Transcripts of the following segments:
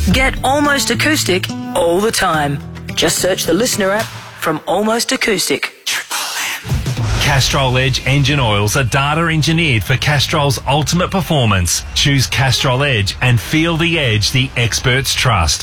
Get Almost Acoustic all the time. Just search the Listener app from Almost Acoustic. Castrol Edge engine oils are data engineered for Castrol's ultimate performance. Choose Castrol Edge and feel the edge the experts trust.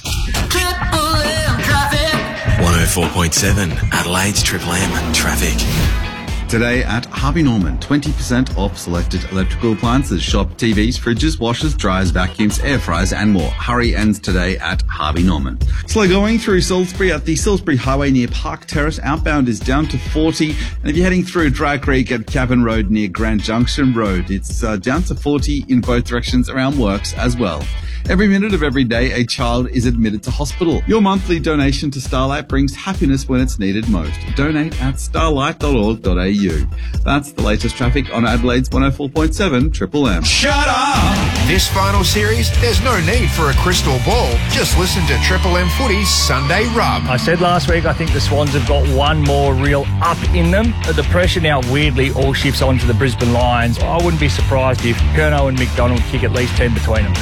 104.7 Adelaide's Triple M traffic. Today at Harvey Norman, 20% off selected electrical appliances, shop TVs, fridges, washers, dryers, vacuums, air fryers and more. Hurry ends today at Harvey Norman. Slow going through Salisbury at the Salisbury Highway near Park Terrace. Outbound is down to 40. And if you're heading through Dry Creek at Cabin Road near Grand Junction Road, it's down to 40 in both directions around Works as well. Every minute of every day, a child is admitted to hospital. Your monthly donation to Starlight brings happiness when it's needed most. Donate at starlight.org.au. That's the latest traffic on Adelaide's 104.7 Triple M. Shut up! This final series, there's no need for a crystal ball. Just listen to Triple M Footy's Sunday Rub. I said last week I think the Swans have got one more real up in them. The pressure now weirdly all shifts onto the Brisbane Lions. I wouldn't be surprised if Curnow and McDonald kick at least 10 between them.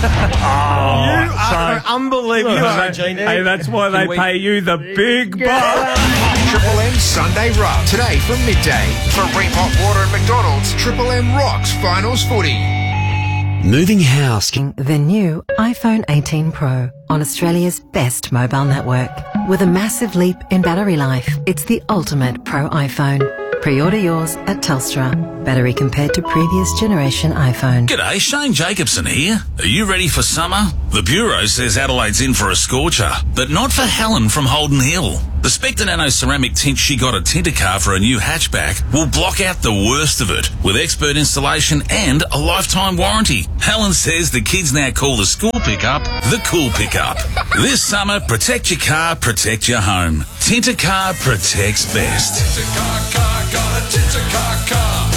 You are unbelievable. Hey, that's why they pay you the big bucks. Triple M Sunday Rub. Today from midday. From Repot Water and McDonald's, Triple M rocks finals footy. Moving house. The new iPhone 18 Pro on Australia's best mobile network. With a massive leap in battery life, it's the ultimate Pro iPhone. Pre-order yours at Telstra. Battery compared to previous generation iPhone. G'day, Shane Jacobson here. Are you ready for summer? The Bureau says Adelaide's in for a scorcher, but not for Helen from Holden Hill. The Spectre Nano ceramic tint she got at Tintercar for a new hatchback will block out the worst of it with expert installation and a lifetime warranty. Helen says the kids now call the school pickup the cool pickup. This summer, protect your car, protect your home. Tintercar protects best. Tintercar car, got a Tintercar car.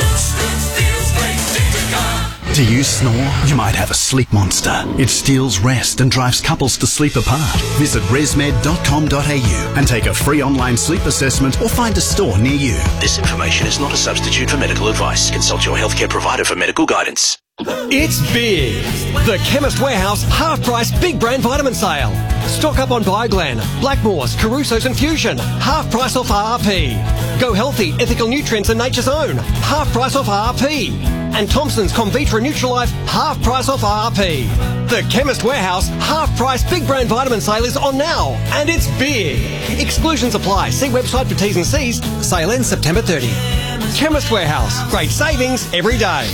Feels great, Tintercar. Do you snore? You might have a sleep monster. It steals rest and drives couples to sleep apart. Visit resmed.com.au and take a free online sleep assessment or find a store near you. This information is not a substitute for medical advice. Consult your healthcare provider for medical guidance. It's big! The Chemist Warehouse half-price big brand vitamin sale. Stock up on Bioglan, Blackmores, Caruso's and Fusion. Half price off RRP. Go Healthy, Ethical Nutrients and Nature's Own. Half price off RRP. And Thompson's Comvitra Nutralife, half price off RRP. The Chemist Warehouse half-price big brand vitamin sale is on now, and it's big. Exclusions apply. See website for T's and C's. Sale ends September 30. Chemist Warehouse. Great savings every day.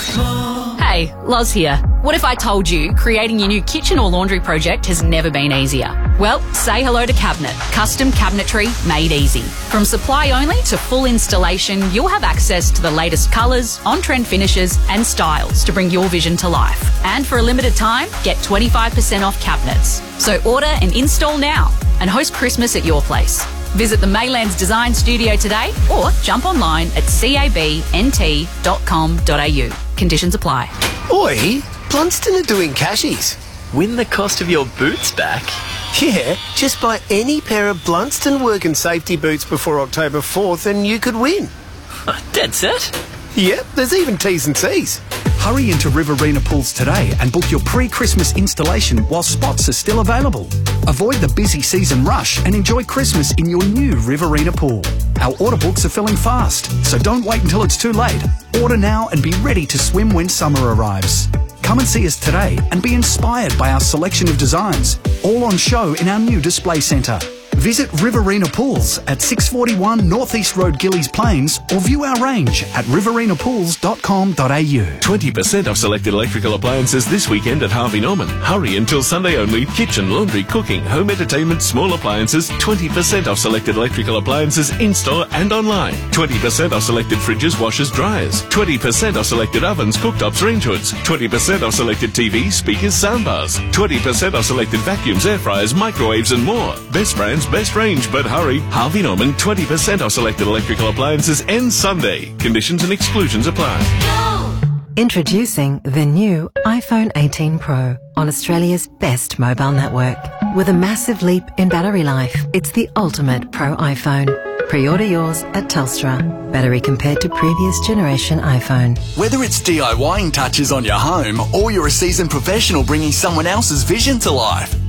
Hey, Loz here. What if I told you creating your new kitchen or laundry project has never been easier? Well, say hello to Cabinet. Custom cabinetry made easy. From supply only to full installation, you'll have access to the latest colours, on-trend finishes and styles to bring your vision to life. And for a limited time, get 25% off cabinets. So order and install now and host Christmas at your place. Visit the Maylands Design Studio today or jump online at cabnt.com.au. Conditions apply. Oi, Blunston are doing cashies. Win the cost of your boots back? Yeah, just buy any pair of Blunston work and safety boots before October 4th and you could win. Dead set? Yep, there's even T's and C's. Hurry into Riverina Pools today and book your pre-Christmas installation while spots are still available. Avoid the busy season rush and enjoy Christmas in your new Riverina pool. Our order books are filling fast, so don't wait until it's too late. Order now and be ready to swim when summer arrives. Come and see us today and be inspired by our selection of designs, all on show in our new display centre. Visit Riverina Pools at 641 North East Road, Gillies Plains, or view our range at riverinaPools.com.au. 20% off selected electrical appliances this weekend at Harvey Norman. Hurry until Sunday only. Kitchen, laundry, cooking, home entertainment, small appliances. 20% off selected electrical appliances in-store and online. 20% off selected fridges, washers, dryers. 20% off selected ovens, cooktops, range hoods. 20% off selected TVs, speakers, soundbars. 20% off selected vacuums, air fryers, microwaves and more. Best brands, best range, but hurry. Harvey Norman, 20% off selected electrical appliances ends Sunday. Conditions and exclusions apply. Introducing the new iPhone 18 Pro on Australia's best mobile network. With a massive leap in battery life, it's the ultimate Pro iPhone. Pre-order yours at Telstra. Battery compared to previous generation iPhone. Whether it's DIYing touches on your home or you're a seasoned professional bringing someone else's vision to life,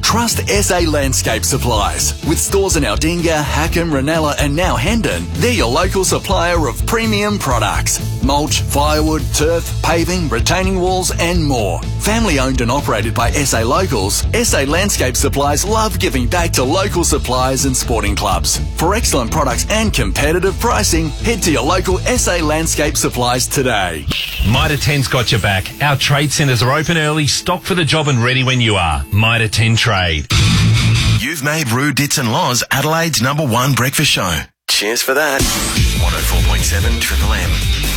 Trust SA Landscape Supplies. With stores in Aldinga, Hackham, Ranella and now Hendon, they're your local supplier of premium products. Mulch, firewood, turf, paving, retaining walls and more. Family owned and operated by SA Locals, SA Landscape Supplies love giving back to local suppliers and sporting clubs. For excellent products and competitive pricing, head to your local SA Landscape Supplies today. Mitre 10's got your back. Our trade centres are open early, stocked for the job and ready when you are. Mitre 10 Trade. You've made Roo, Dits and Loz Adelaide's #1 breakfast show. Cheers for that. 104.7 Triple M.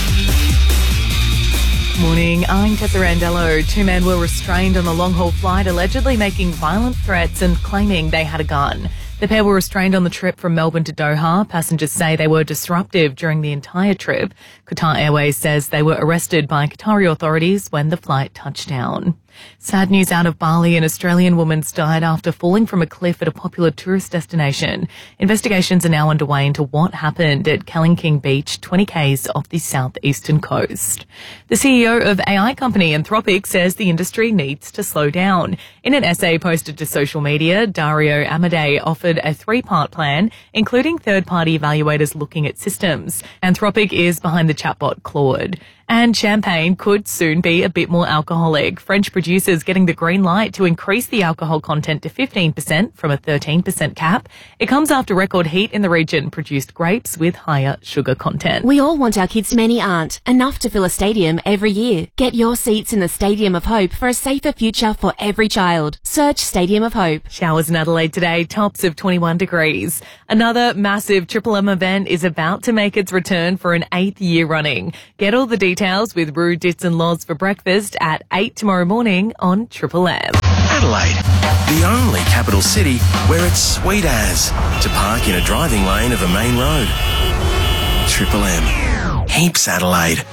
Morning, I'm Tessa Randello. 2 men were restrained on a long-haul flight, allegedly making violent threats and claiming they had a gun. The pair were restrained on the trip from Melbourne to Doha. Passengers say they were disruptive during the entire trip. Qatar Airways says they were arrested by Qatari authorities when the flight touched down. Sad news out of Bali. An Australian woman's died after falling from a cliff at a popular tourist destination. Investigations are now underway into what happened at Kellyking Beach, 20 k's off the southeastern coast. The CEO of AI company Anthropic says the industry needs to slow down. In an essay posted to social media, Dario Amodei offered a 3-part plan, including third-party evaluators looking at systems. Anthropic is behind the chatbot Claude. And champagne could soon be a bit more alcoholic. French producers getting the green light to increase the alcohol content to 15% from a 13% cap. It comes after record heat in the region produced grapes with higher sugar content. We all want our kids, many aren't. Enough to fill a stadium every year. Get your seats in the Stadium of Hope for a safer future for every child. Search Stadium of Hope. Showers in Adelaide today, tops of 21 degrees. Another massive Triple M event is about to make its return for an 8th year running. Get all the details with Roo, Dits and Loz for breakfast at 8 tomorrow morning on Triple M. Adelaide, the only capital city where it's sweet as to park in a driving lane of a main road. Triple M. Heaps Adelaide.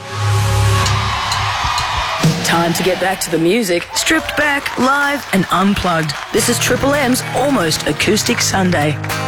Time to get back to the music, stripped back, live and unplugged. This is Triple M's Almost Acoustic Sunday.